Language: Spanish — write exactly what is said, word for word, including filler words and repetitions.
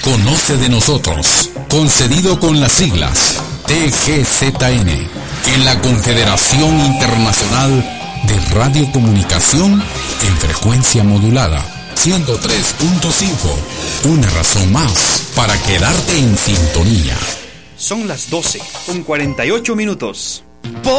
Conoce de nosotros, concedido con las siglas T G Z N, en la Confederación Internacional de Radiocomunicación en frecuencia modulada, ciento tres punto cinco. Una razón más para quedarte en sintonía. Son las doce con cuarenta y ocho minutos.